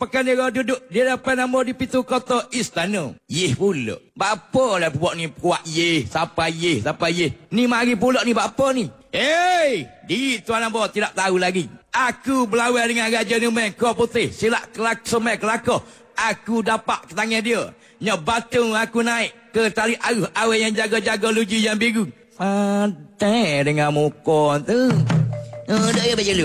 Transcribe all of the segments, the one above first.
pekan dia duduk di depan nama di pintu kota istana. Yeh pula. Bapa lah buat ni kuat yeh. Siapa yeh? Ni mari pula ni bapa ni. Di tuan hamba tidak tahu lagi. Aku berlawan dengan Raja Numen Kau Putih. Silak kelak semai kelakar. Aku dapat ke tangan dia. Nyebatung aku naik ke tali aruh awal yang jaga-jaga luji yang biru. Padai dengan muka tu. Dah ya baca lu.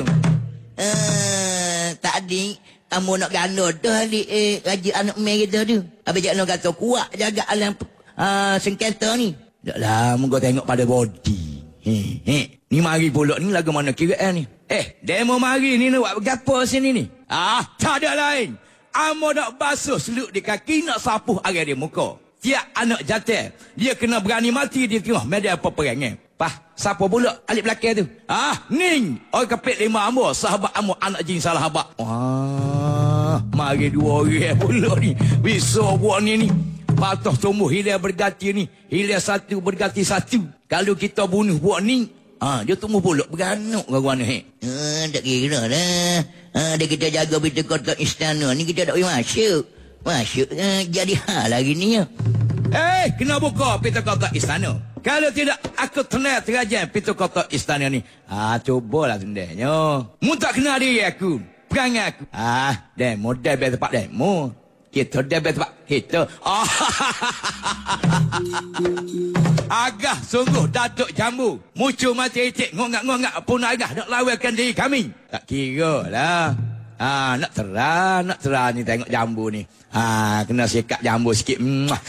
Tadi kamu nak gano tu hari Raja anak mai kita tu. Habis nak kata kuat jaga alam sengketa ni. Tak lama kau tengok pada body. Ni mari pula ni lagu mana kiraan ni? Demo mari ni nak buat gapo sini ni? Tak ada lain. Amo nak basuh seluk di kaki nak sapuh air di muka. Tiap anak jantan dia kena berani mati di tengah medan peperangan. Siapa pula alik belakang tu? Ning, orang kepit 5 amo, sahabat amo anak jin salah habak. Mari 2 orang pula ni. Bisa buat ni. Patah tumbuh hilang berganti ni. Hilang satu berganti satu. Kalau kita bunuh buat ni, dia tumbuh pula beranuk kawan ni. Tak kira dah. Dia kita jaga pintu kota istana ni kita tak boleh masuk. Masuk jadi hal lagi ni ya. Kena buka pintu kota istana. Kalau tidak, aku tenang terajam pintu kota istana ni. Cubalah tendanya. Mu tak kenal diri aku. Perangai aku. Demo debel tempat demo. Kita debel tempat kita. Agah sungguh Datuk Jambu. Muncul mati itik ngongak-ngongak pun agah nak lawankan diri kami. Tak kira lah. Nak terang ni tengok jambu ni. Kena sikat jambu sikit.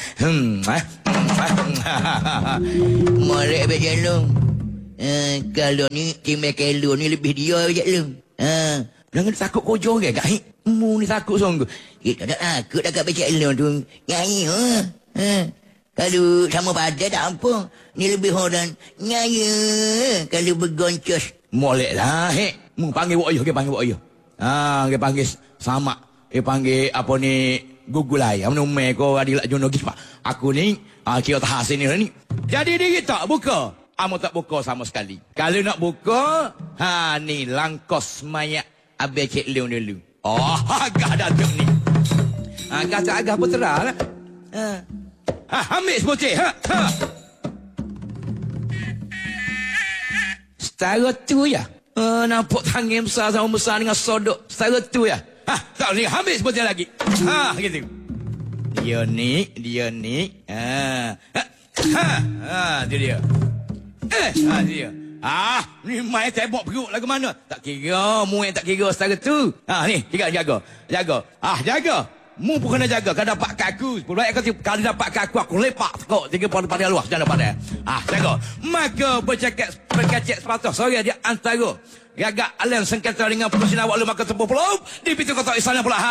Molek baca lu. Kalau ni Timai Kelo ni lebih dia baca lu. Jangan takut kojong ke kak? Mu ni takut sungguh. Kita tak takut dah kat baca lu tu. Nyanyi kalau sama pada tak apa. Ni lebih orang nyanyi. Kalau bergoncos. Molek lah. Mu panggil wak ayuh ke panggil wak ayuh. Dia panggil sama. Dia panggil apa ni gugulai. Amno me ko adilak jono gispa. Aku ni kira tak hasil ni. Jadi diri tak buka. Amo tak buka sama sekali. Kalau nak buka, ni langkos mayat abe cik leun dulu. Agak datuk ni. Agak berterang lah. Ambil seputih. Setara tu ya. Nampak tangan besar sama besar dengan sodok. Setara tu ya. Tak boleh ambil seputih lagi. Gitu. Dia ni. Itu dia. Dia. Ni main tembok perut lagu mana? Tak kira, mu yang tak kira setara tu. Ni, jaga. Jaga. Mu pun kena jaga. Kalau dapat kaku, kalau dapat kaku aku lepak kau. 3 pada luas jangan dapat jaga. Maka berkacak sepatah sore dia antara gagak alam sengketa dengan Pusina Walu maka tempuh pulau di pintu kota istana pula.